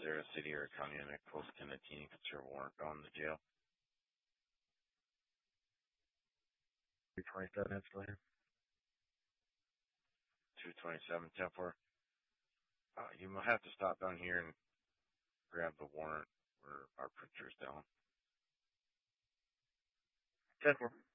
there a city or a county in a close to Canatini could serve a warrant on the jail? 227 escalator. 227 10-4. You will have to stop down here and grab the warrant where our printer's down. 10-4.